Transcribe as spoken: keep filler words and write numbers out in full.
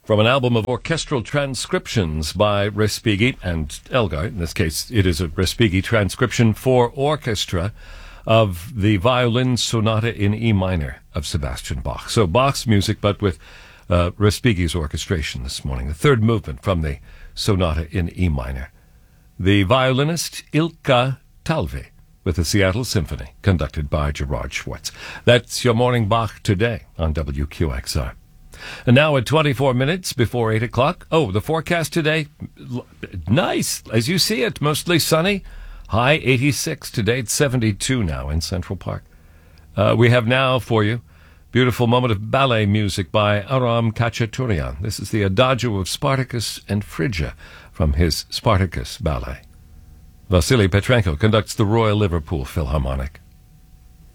From an album of orchestral transcriptions by Respighi and Elgar. In this case, it is a Respighi transcription for orchestra of the violin sonata in E minor of Sebastian Bach. So Bach's music, but with uh, Respighi's orchestration this morning. The third movement from the sonata in E minor. The violinist Ilkka Talve with the Seattle Symphony, conducted by Gerard Schwartz. That's your Morning Bach today on W Q X R. And now at twenty-four minutes before eight o'clock. Oh, the forecast today, nice, as you see it, mostly sunny. High eighty-six today, it's seventy-two now in Central Park. Uh, we have now for you beautiful moment of ballet music by Aram Khachaturian. This is the Adagio of Spartacus and Phrygia from his Spartacus ballet. Vasily Petrenko conducts the Royal Liverpool Philharmonic.